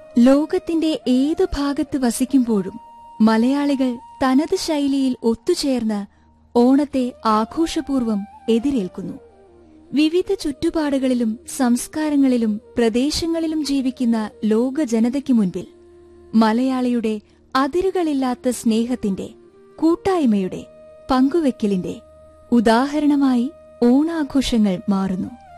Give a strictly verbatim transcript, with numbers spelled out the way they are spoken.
ലോകത്തിന്റെ ഏതു ഭാഗത്ത് വസിക്കുമ്പോഴും മലയാളികൾ തനത് ശൈലിയിൽ ഒത്തുചേർന്ന് ഓണത്തെ ആഘോഷപൂർവ്വം എതിരേൽക്കുന്നു. വിവിധ ചുറ്റുപാടുകളിലും സംസ്കാരങ്ങളിലും പ്രദേശങ്ങളിലും ജീവിക്കുന്ന ലോക ജനതയ്ക്കു മുൻപിൽ മലയാളിയുടെ അതിരുകളില്ലാത്ത സ്നേഹത്തിന്റെ, കൂട്ടായ്മയുടെ, പങ്കുവെക്കലിന്റെ ഉദാഹരണമായി ഓണാഘോഷങ്ങൾ മാറുന്നു.